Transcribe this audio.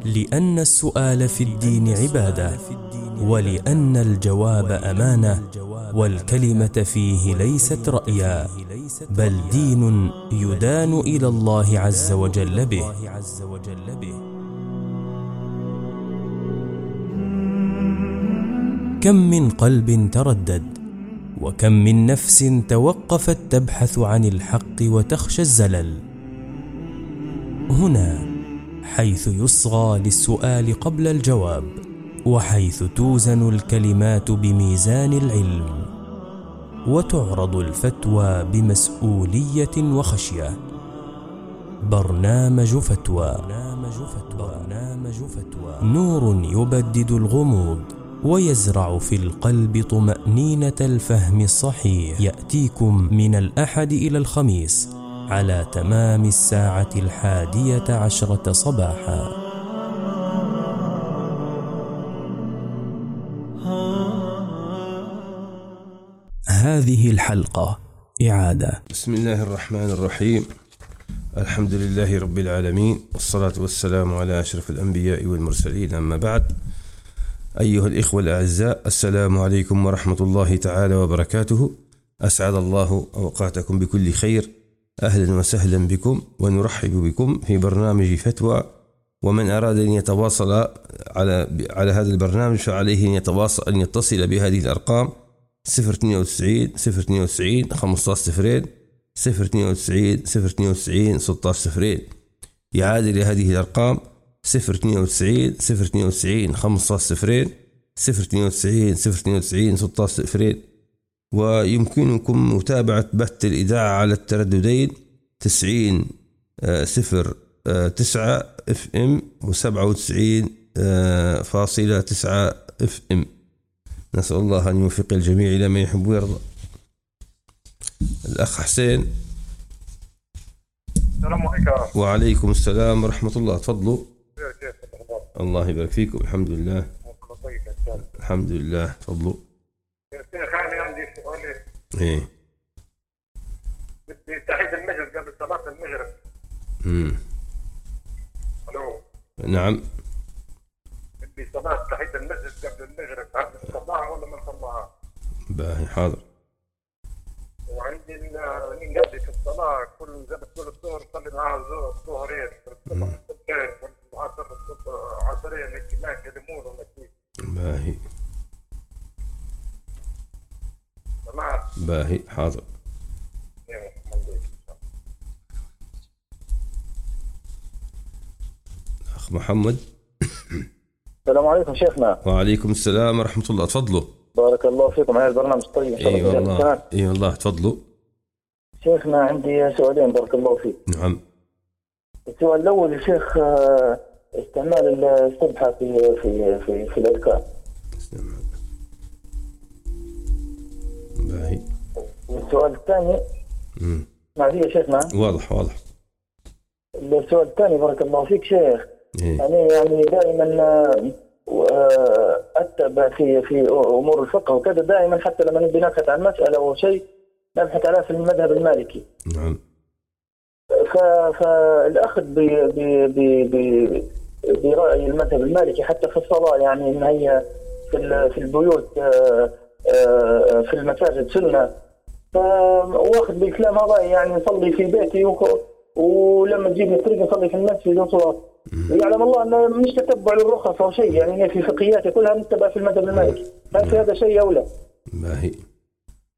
لأن السؤال في الدين عبادة، ولأن الجواب أمانة، والكلمة فيه ليست رأيا، بل دين يدان إلى الله عز وجل به. كم من قلب تردد، وكم من نفس توقفت تبحث عن الحق وتخشى الزلل. هنا حيث يصغى للسؤال قبل الجواب، وحيث توزن الكلمات بميزان العلم، وتعرض الفتوى بمسؤولية وخشية. برنامج فتوى، نور يبدد الغموض ويزرع في القلب طمأنينة الفهم الصحيح. يأتيكم من الأحد إلى الخميس على تمام 11:10 صباحا. هذه الحلقة إعادة. بسم الله الرحمن الرحيم. الحمد لله رب العالمين، والصلاة والسلام على أشرف الأنبياء والمرسلين، أما بعد. أيها الإخوة الأعزاء، السلام عليكم ورحمة الله تعالى وبركاته. أسعد الله أوقاتكم بكل خير. أهلا وسهلا بكم، ونرحب بكم في برنامج فتوى. ومن أراد أن يتواصل على هذا البرنامج فعليه أن يتصل بهذه الأرقام 092 092 15 0 092 092 16 0. يعاد لهذه الأرقام 092 092 15 0 092 092 16 0. ويمكنكم متابعة بث الإذاعة على الترددين 90 0.9 FM و97.9 FM. نسأل الله أن يوفق الجميع إلى ما يحب ويرضى. الأخ حسين. السلام عليكم. وعليكم السلام ورحمة الله. تفضلوا. الله يبارك فيكم. الحمد لله. الحمد لله. تفضلوا. أنا عندي سؤال. إيه. بدي تحية المجلس قبل صلاة المغرب. ألو. نعم. بدي صلاة تحية المسجد قبل المغرب، هل صلاها ولا ما صلاها؟ باهي، حاضر. وعندي نقضي في الصلاة كل زي ما تقول الظهر صلي معها الظهرين، الصبح الصبحين، والعصر عصرين، هيك ماشي ليمون ولا كيف؟ باهي. تمام. باهي، حاضر. أخ محمد. السلام عليكم شيخنا. وعليكم السلام ورحمة الله. تفضلوا. بارك الله فيكم على البرنامج الطيب. اي والله. اي والله. تفضلوا. شيخنا عندي سؤالين بارك الله فيك. نعم. السؤال الأول يا شيخ، استعمال السبحة في الأذكار. باهي. والسؤال الثاني. معذية يا شيخنا. واضح واضح. السؤال الثاني بارك الله فيك شيخ. إيه؟ يعني دائما أتبع في أمور الفقه وكذا، دائما حتى لما نبي نبحث عن مسألة أو شيء نبحث عليها في المذهب المالكي. نعم. فالأخذ برأي المذهب المالكي حتى في الصلاة، يعني إن هي في البيوت في المساجد سنة، فواخذ بكلام هذا، يعني نصلي في بيتي ولما تجيبني الطريق نصلي في المسجد وصلاة. يعلم الله أنه مش تتبع للرخص أو شيء، يعني هي في فقهياتي كلها نتبع في المذهب المالكي. هل في هذا شيء أو لا؟ باهي.